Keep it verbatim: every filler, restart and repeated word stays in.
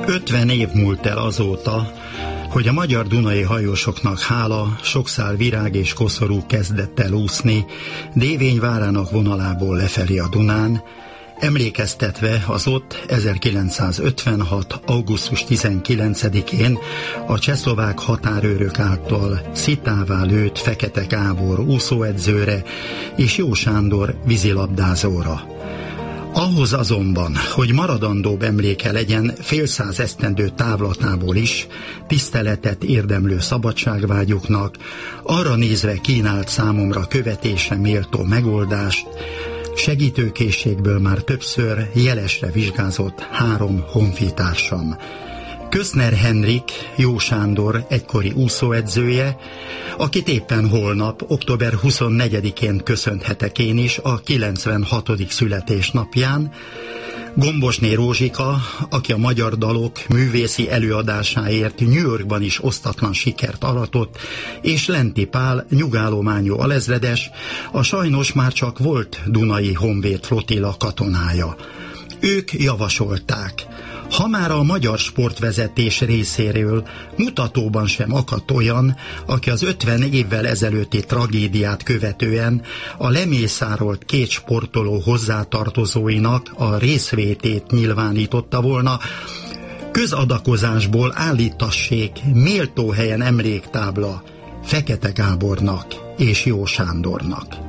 ötven év múlt el azóta, hogy a magyar dunai hajósoknak hála sok szál virág és koszorú kezdett el úszni Dévény várának vonalából lefelé a Dunán, emlékeztetve az ott ezerkilencszázötvenhat. augusztus tizenkilencedikén a csehszlovák határőrök által szitává lőtt Fekete Gábor úszóedzőre és Jó Sándor vízilabdázóra. Ahhoz azonban, hogy maradandóbb emléke legyen félszáz esztendő távlatából is, tiszteletet érdemlő szabadságvágyuknak, arra nézve kínált számomra követésre méltó megoldást, segítőkészségből már többször jelesre vizsgázott három honfitársam. Köszner Henrik, Jó Sándor egykori úszóedzője, akit éppen holnap, október huszonnegyedikén köszönhetek én is a kilencvenhatodik születésnapján, Gombosné Rózsika, aki a magyar dalok művészi előadásáért New Yorkban is osztatlan sikert aratott, és Lenti Pál, nyugállományú alezredes, a sajnos már csak volt Dunai Honvéd Flottilla katonája. Ők javasolták, ha már a magyar sportvezetés részéről mutatóban sem akadt olyan, aki az ötven évvel ezelőtti tragédiát követően a lemészárolt két sportoló hozzátartozóinak a részvétét nyilvánította volna, közadakozásból állítassék méltó helyen emléktábla Fekete Gábornak és Jó Sándornak.